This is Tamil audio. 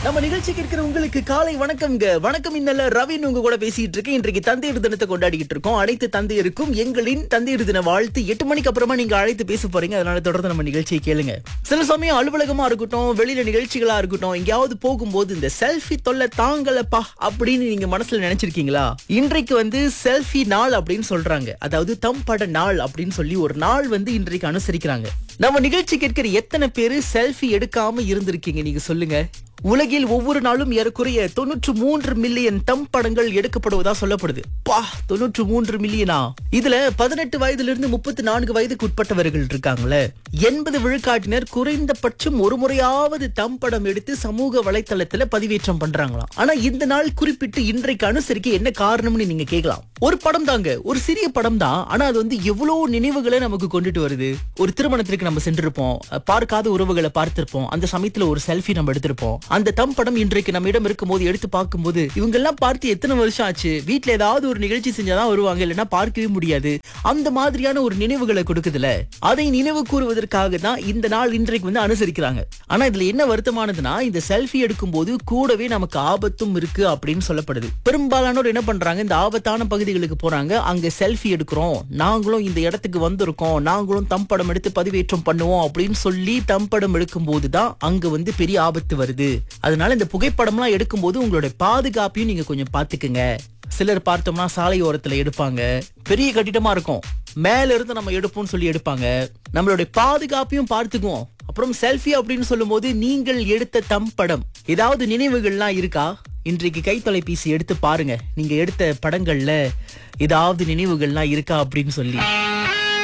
நம்ம நிகழ்ச்சிக்கு இருக்கிற உங்களுக்கு காலை வணக்கம்ங்க. வணக்கம். இன்னல ரவின் உங்க கூட பேசிட்டு இருக்கேன். இன்றைக்கு தந்தையர் தினத்தை கொண்டாடிக்கிட்டு இருக்கோம். அனைத்து தந்தையருக்கும் எங்களின் தந்தையர் தின வாழ்த்து. 8 மணிக்கு அப்புறமா நீங்க அழைத்து பேச போறீங்க. அதனால தொடர்ந்து நம்ம நிகழ்ச்சியை கேளுங்க. சில சமயம் அலுவலகமா இருக்கட்டும், வெளியில நிகழ்ச்சிகளா இருக்கட்டும், எங்கேயாவது போகும்போது இந்த செல்ஃபி தொல்லை தாங்கலப்பா அப்படின்னு நீங்க மனசுல நினைச்சிருக்கீங்களா? இன்றைக்கு செல்ஃபி நாள் அப்படின்னு சொல்றாங்க. அதாவது தம்பட நாள் அப்படின்னு சொல்லி ஒரு நாள் இன்றைக்கு அனுசரிக்கிறாங்க. நம்ம நிகழ்ச்சி கேட்கிற எத்தனை பேரு செல்ஃபி எடுக்காம இருந்திருக்கீங்க நீங்க சொல்லுங்க. உலகில் ஒவ்வொரு நாளும் ஏறக்குறைய 93 மில்லியன் படங்கள் எடுக்கப்படுவதா சொல்லப்படுது. 93 மில்லியனா? இதுல 18 வயதிலிருந்து 34 வயதுக்கு உட்பட்டவர்கள் இருக்காங்களே. 80 விழுக்காட்டினர் குறைந்தபட்சம் ஒரு முறையாவது படம் எடுத்து சமூக வலைத்தளத்துல பதிவேற்றம் பண்றாங்களாம். ஆனா இந்த நாள் குறிப்பிட்டு இன்றைக்கு அனுசரிக்க என்ன காரணம்னு நீங்க கேட்கலாம். ஒரு படம் தாங்க, ஒரு சிறிய படம் தான். ஆனா அது எவ்வளவு நினைவுகளை நமக்கு கொண்டுட்டு வருது. ஒரு திருமணத்திற்கு நம்ம சென்றிருப்போம், பார்க்காத உறவுகளை பார்த்திருப்போம், அந்த சமயத்துல ஒரு செல்ஃபி நம்ம எடுத்திருப்போம். அந்த படம் இன்றைக்கு நம்ம இடம் இருக்கும் போது எடுத்து பார்க்கும்போது இவங்க எல்லாம் பார்த்து எத்தனை வருஷம் ஆச்சு, வீட்டுல ஏதாவது ஒரு நிகழ்ச்சி செஞ்சாதான் வருவாங்க, இல்லைன்னா பார்க்கவே முடியாது. அந்த மாதிரியான ஒரு நினைவுகளை கொடுக்குதுல, அதை நினைவு கூறுவதற்காக தான் இந்த நாள் இன்றைக்கு அனுசரிக்கிறாங்க. ஆனா இதுல என்ன வருத்தமானதுன்னா, இந்த செல்ஃபி எடுக்கும் போது கூடவே நமக்கு ஆபத்தும் இருக்கு அப்படின்னு சொல்லப்படுது. பெரும்பாலானோர் என்ன பண்றாங்க, இந்த ஆபத்தான பகுதிகளுக்கு போறாங்க, அங்க செல்ஃபி எடுக்கிறோம், நாங்களும் இந்த இடத்துக்கு வந்திருக்கோம், நாங்களும் படம் எடுத்து பதிவேற்றம் பண்ணுவோம் அப்படின்னு சொல்லி படம் எடுக்கும் போதுதான் அங்க பெரிய ஆபத்து வருது. அதனால இந்த புகைப்படம்லாம் எடுக்கும் போது உங்களுடைய பாதுகாப்பையும் நீங்க கொஞ்சம் பாத்துக்குங்க. சிலர் பார்த்தோம்னா சாலை ஓரத்துல எடுப்பாங்க, பெரிய கட்டிடமா இருக்கும், மேல இருந்து நம்ம எடுப்போம்னு சொல்லி எடுப்பாங்க. நம்மளுடைய பாதுகாப்பையும் பார்த்துக்குவோம். அப்புறம் செல்ஃபி அப்படின்னு சொல்லும் போது நீங்கள் எடுத்த படம் ஏதாவது நினைவுகள்லாம் இருக்கா? இன்றைக்கு கைத்தொலைபேசி எடுத்து பாருங்க, நீங்க எடுத்த படங்கள்ல ஏதாவது நினைவுகள்லாம் இருக்கா அப்படின்னு சொல்லி.